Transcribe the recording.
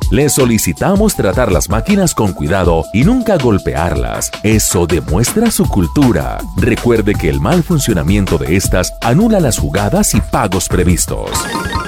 Le solicitamos tratar las máquinas con cuidado y nunca golpearlas. Eso demuestra su cultura. Recuerde que el mal funcionamiento de estas anula las jugadas y pagos previstos.